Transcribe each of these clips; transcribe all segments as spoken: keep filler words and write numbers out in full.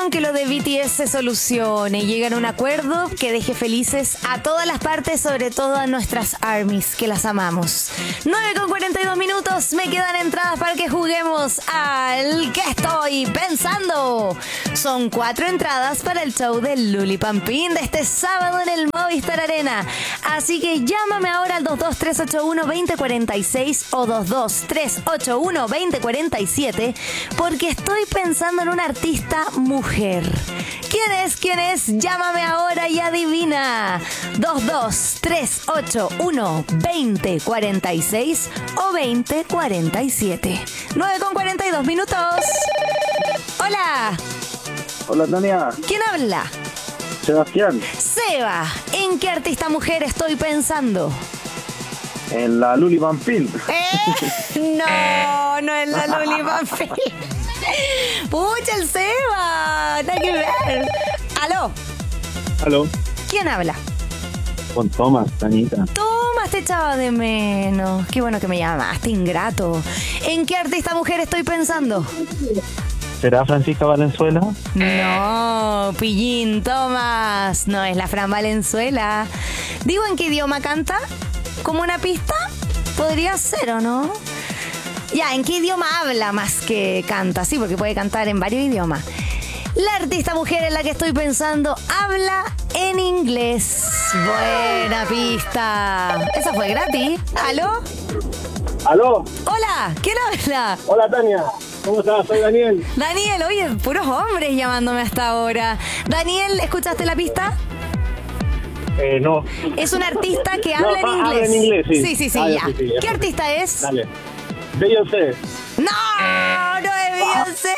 con que lo de B T S se solucione y lleguen a un acuerdo que deje felices a todas las partes, sobre todo a nuestras ARMYs, que las amamos. nueve con cuarenta y dos minutos, me quedan entradas para que juguemos al que estoy pensando. Son cuatro entradas para el show del Luli Pampín de este sábado en el Movistar Arena. Así que llámame ahora al dos dos tres ocho uno dos cero cuatro seis o dos dos tres ocho uno dos cero cuatro siete porque estoy pensando en una artista mujer. ¿Quién es? ¿Quién es? Llámame ahora y adivina. dos dos tres ocho uno dos cero cuatro seis o dos cero cuatro siete. nueve con cuarenta y dos minutos. Hola. Hola, Tania. ¿Quién habla? Sebastián. Seba, ¿en qué artista mujer estoy pensando? En la Luli Pampín. ¿Eh? No, no es la Luli Pampín. Pucha, el Seba. Nada que ver. Aló. Aló. ¿Quién habla? Con Tomás, Tanita. Tomás, te echaba de menos. Qué bueno que me llamaste, ingrato. ¿En qué artista mujer estoy pensando? ¿Será Francisca Valenzuela? No, pillín, Tomás. No es la Fran Valenzuela. Digo, ¿en qué idioma canta? ¿Como una pista? Podría ser, ¿o no? Ya, ¿en qué idioma habla más que canta? Sí, porque puede cantar en varios idiomas. La artista mujer en la que estoy pensando habla en inglés. Buena pista. Esa fue gratis. ¿Aló? Aló. Hola, ¿quién habla? Hola, Tania. ¿Cómo estás? Soy Daniel. Daniel, oye, puros hombres llamándome hasta ahora. Daniel, ¿escuchaste la pista? Eh, no. Es un artista que habla no, en inglés. Habla en inglés, sí. Sí, sí, sí, ah, ya. Sí, sí, ya. ¿Qué artista es? Dale. Beyoncé. ¡No! ¡No es Beyoncé!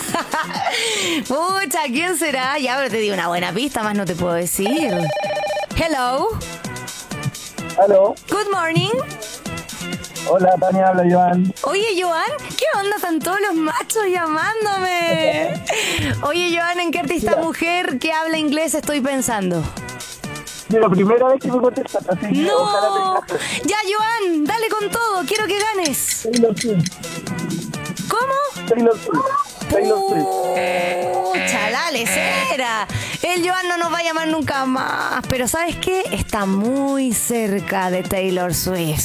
Pucha, ¿quién será? Ya, pero te di una buena pista, más no te puedo decir. Hello. Aló. Good morning. Hola, Tania, habla Joan. Oye, Joan, ¿qué onda? Están todos los machos llamándome. Oye, Joan, ¿en qué artista Mira. mujer que habla inglés estoy pensando? Es la primera vez que me contestas, así que ¡No! ojalá te... Ya, Joan, dale con todo. Quiero que ganes. Taylor Swift. ¿Cómo? Taylor Swift. Taylor Swift. Pucha, dale, cera. El Joan no nos va a llamar nunca más. Pero ¿sabes qué? Está muy cerca de Taylor Swift.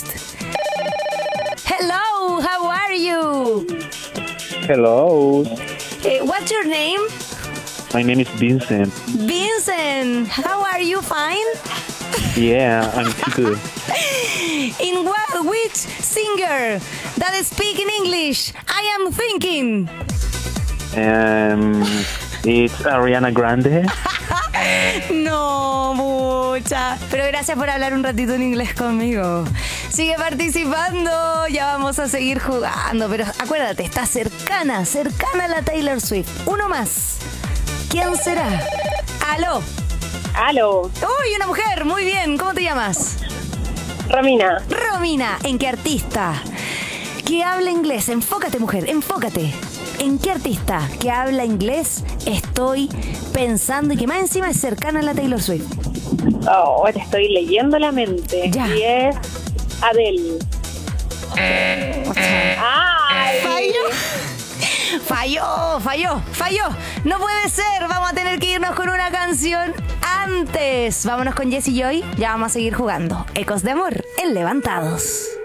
Hello, how are you? Hello. Eh, what's your name? My name is Vincent. Vincent, how are you? Fine? Yeah, I'm good. In what, which singer that speak in English I am thinking? Um, it's Ariana Grande. No, mucha. Pero gracias por hablar un ratito en inglés conmigo. Sigue participando, ya vamos a seguir jugando. Pero acuérdate, está cercana, cercana a la Taylor Swift. Uno más. ¿Quién será? Aló. Aló, Uy, una mujer, muy bien. ¿Cómo te llamas? Romina. Romina, ¿en qué artista que habla inglés? Enfócate, mujer, enfócate. ¿En qué artista que habla inglés estoy pensando y que más encima es cercana a la Taylor Swift? Oh, te estoy leyendo la mente. Ya. Y es Adele. ¡Ay! Falló. Falló, falló, falló. No puede ser. Vamos a tener que irnos con una canción antes. Vámonos con Jessie Joy. Ya vamos a seguir jugando. Ecos de amor en Levantados.